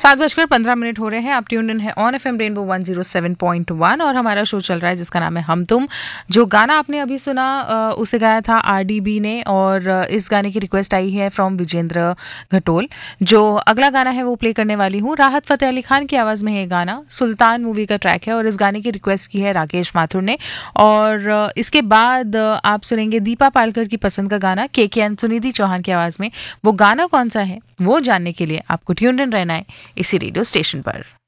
7:15 हो रहे हैं। आप ट्यून्ड इन है ऑन एफएम रेनबो 107.1 और हमारा शो चल रहा है जिसका नाम है हम तुम। जो गाना आपने अभी सुना उसे गाया था आरडीबी ने और इस गाने की रिक्वेस्ट आई है फ्रॉम विजेंद्र घटोल। जो अगला गाना है वो प्ले करने वाली हूँ। राहत फतेह अली खान की आवाज़ में ये गाना सुल्तान मूवी का ट्रैक है और इस गाने की रिक्वेस्ट की है राकेश माथुर ने। और इसके बाद आप सुनेंगे दीपा पालकर की पसंद का गाना के एंड सुनिधि चौहान की आवाज़ में। वो गाना कौन सा है वो जानने के लिए आपको ट्यून्ड इन रहना है इसी रेडियो स्टेशन पर।